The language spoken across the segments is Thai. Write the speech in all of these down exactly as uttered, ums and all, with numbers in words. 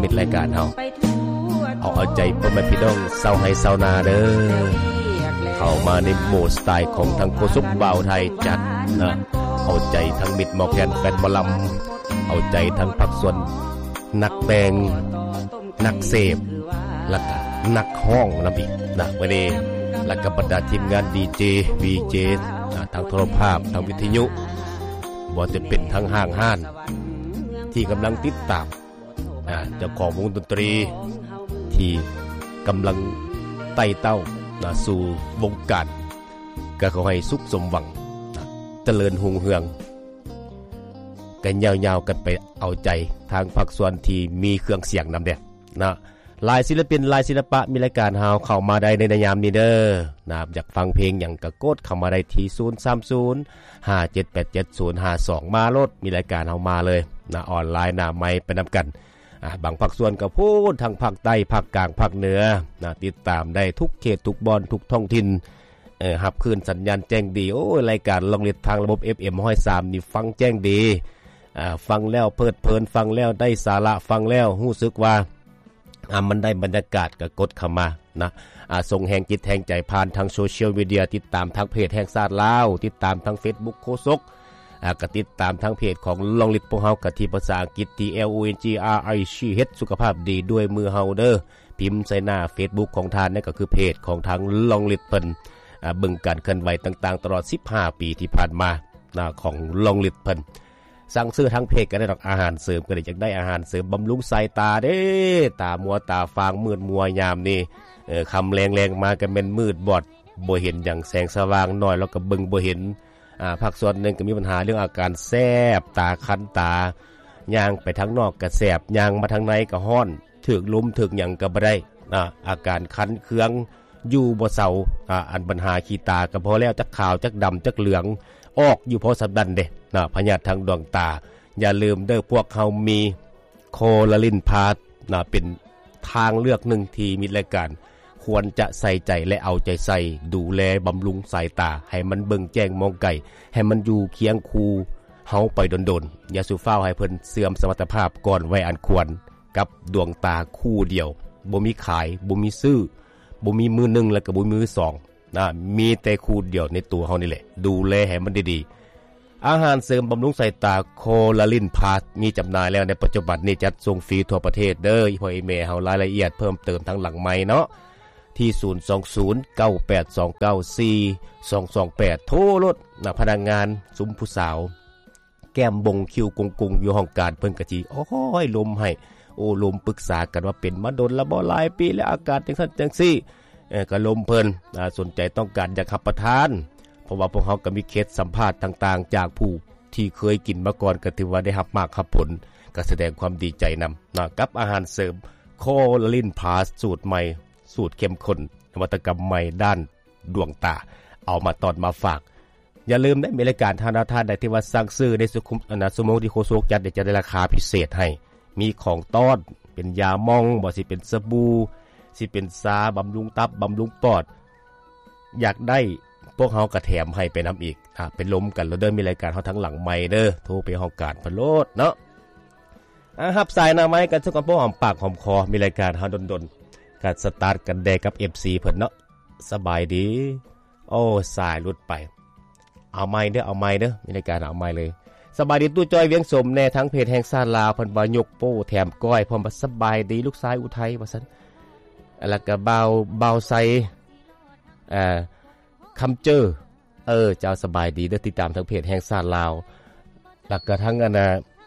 ตรรายการเฮาเอาเอาใจพ่อแม่พี่น้องเซาให้เซานาเด้อเข้ามาในโหมดสไตล์ของทางโคสุกบ่าวไทยจัดนะเอาใจทั้งมิตรหมอแคนแฟนหมอลำเอาใจทั้งภาคส่วนนักแต่งนักเสพและก็นักห้องนำอีกนะมื้อนี้และก็บรรดาทีมงาน ดี เจ วี เจ ทางโทรภาพทางวิทยุบ่จะเป็นทางห้างห้านที่กำลังติดตามเจ้าของวงดนตรีที่กำลังไต่เต้าสู่วงการก็ขอให้สุขสมหวังเจริญรุ่งเรืองกันยาวๆกันไปเอาใจทางภาคส่วนที่มีเครื่องเสียงนำเด้นะลายศิลปินลายศิลปะมีรายการเฮาเข้ามาได้ในยามนี้เด้อนะอยากฟังเพลงหยังก็กดเข้ามาได้ที่ศูนย์ สาม ศูนย์ ห้า เจ็ด แปด เจ็ด ศูนย์ ห้า สองมาโลดมีรายการเฮามาเลยนะออนไลน์หน้าไมค์ไปนำกันอ่าบางภาคส่วนก็พูดทางภาคใต้ภาคกลางภาคเหนือนะติดตามได้ทุกเขตทุกบอนทุกท้องถิ่นเอ่อรับคืนสัญญาณแจ้งดีโอ้ยรายการลองเลียดทางระบบ เอฟ เอ็ม หนึ่งร้อยสามนี่ฟังแจ้งดีอ่าฟังแล้วเพลิดเพลินฟังแล้วได้สาระฟังแล้วรู้สึกว่าอ่ามันได้บรรยากาศก็กดเข้ามานะอ่าส่งแห่งจิตแห่งใจผ่านทางโซเชียลมีเดียติดตามทางเพจแห่งชาติลาวติดตามทาง Facebook โคซกอ่าก็ติดตามทางเพจของลองลิดพวกเฮากับที่ภาษาอังกฤษ ที แอล โอ เอ็น จี อาร์ ไอ ซี เอช สุขภาพดีด้วยมือเฮาเด้อพิมพ์ใส่หน้า Facebook ของท่านนั่นก็คือเพจของทางลองลิดเพิ่นอ่าเบิ่งการเคลื่อนไหวต่างๆตลอดสิบห้าปีที่ผ่านมานะของลองลิดเพิ่นสั่งซื้อทางเพจก็ได้ดอกอาหารเสริมก็ได้อยากได้อาหารเสริมบำรุงสายตาเด้ตามัวตาฟางมืดมัวยามนี่เออคำแรงๆมาก็แม่นมืดบอดบ่เห็นหยังแสงสว่างน้อยแล้วก็เบิ่งบ่เห็นอ่าภาคส่วนหนึ่งก็มีปัญหาเรื่องอาการแสบตาคันตาย่างไปทางนอกก็แสบย่างมาทางในก็ร้อนถึกลมถึกหยังก็บ่ได้อ่าอาการคันเคืองอยู่บ่เซาอ่าอันปัญหาขี้ตาก็พอแล้วจักขาวจักดำจักเหลืองออกอยู่พอสัปดาห์เด้นะพยาธิทางดวงตาอย่าลืมเด้อพวกเฮามีโคลาลินพาสนะเป็นทางเลือกหนึ่งที่มีรายการควรจะใส่ใจและเอาใจใส่ดูแลบำรุงสายตาให้มันเบิ่งแจ้งมองไกลให้มันอยู่เคียงคูเฮาไปดนๆอย่าสู่ฟ้าวให้เพิ่นเสื่อมสมรรถภาพก่อนวัยอันควรกับดวงตาคู่เดียวบ่มีขายบ่มีซื้อบ่มีมือหนึ่งแล้วก็บ่มีมือสองนะมีแต่คู่เดียวในตัวเฮานี่แหละดูแลให้มันดีๆอาหารเสริมบำรุงสายตาโคลาลินพาสมีจำหน่ายแล้วในปัจจุบันนี้จัดส่งฟรีทั่วประเทศเด้อพ่ออีเมลเฮารายละเอียดเพิ่มเติมทางหลังไมค์เนาะที่ศูนย์ สอง ศูนย์ เก้า แปด สอง เก้า สี่ สอง สอง แปดโทรรถนะพนักงานซุ้มผู้สาวแก้มบงคิวกงกุงอยู่ห้องการเพิ่นกะจีโอ้ยลมให้โอ้ลมปรึกษากันว่าเป็นมาดนละบ่หลายปีแล้วอาการจังซั่นจังซี่เอ่อก็ลมเพิ่นอ่าสนใจต้องการอยากรับประทานเพราะว่าพวกเฮาก็มีเคสสัมภาษณ์ต่างๆจากผู้ที่เคยกินมาก่อนก็ถือว่าได้รับมากรับผลก็แสดงความดีใจนำนะกับอาหารเสริมโคลาลินพาสสูตรใหม่สูตรเข้มข้นนวัตกรรมใหม่ด้านดวงตาเอามาตอนมาฝากอย่าลืมได้มีรายการทานทานได้ที่ว่าสั่งซื้อในสุขุมอนาสมงที่โคโซกจัดจะได้ราคาพิเศษให้มีของต้อนเป็นยาม่องบ่สิเป็นสบู่สิเป็นซาบำรุงตับบำรุงปอดอยากได้พวกเฮาก็แถมให้ไปนำอีกอ่ะเป็นลมกันแล้วเด้อมีรายการเฮาทั้งหลังไมค์เด้อโทรไปห้องการพะโลดเนาะอ่ะรับสายหน้าไมค์กันสักก่อนพวกหอมปากหอมคอมีรายการเฮาดนๆก็สตาร์ทกันแดกับ เอฟ ซี เพิ่นเนาะสบายดีโอ้สายหลุดไปเอาไมค์เด้อเอาไมค์เด้อมีรายการเอาไมค์เลยสบายดีตู้จอยเวียงสมแน่ทั้งเพจแห่งชาติลาวเพิ่นบ่ยกโป้แถมก้อยพร้อมสบายดีลูกชายอุทัยว่าซั่นแล้วก็เบาเบาใสเอ่อคำเจอเออเจ้าสบายดีเด้อติดตามทางเพจแห่งชาติลาวแล้วก็ทั้งอันน่ะ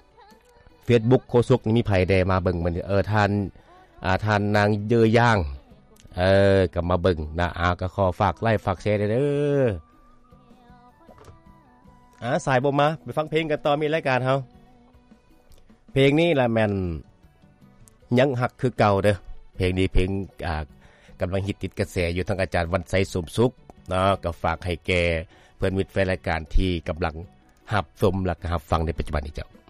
Facebook โคซุกนี่มีไผแดมาเบิ่งมันเออท่านอ่าท่านนางเยอย่างเออก็มาเบิ่งนะอาก็ขอฝากไลค์ฝากแชร์เด้ออ่าสายบ่มาไปฟังเพลงกันต่อมีรายการเฮาเพลงนี้ล่ะแม่นยังฮักคือเก่าเด้อเพลงนี้เพลงอ่ากำลังฮิตติดกระแสอยู่ทางอาจารย์วันไสสมสุขเนาะก็ฝากให้แกเพื่อนมิตรแฟนรายการที่กำลังรับชมและรับฟังในปัจจุบันนี้เจ้า